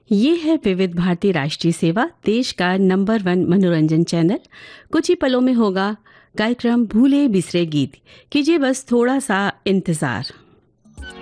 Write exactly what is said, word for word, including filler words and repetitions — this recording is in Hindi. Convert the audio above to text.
ये है विविध भारती राष्ट्रीय सेवा, देश का नंबर वन मनोरंजन चैनल। कुछ ही पलों में होगा कार्यक्रम भूले बिसरे गीत। कीजिए बस थोड़ा सा इंतजार।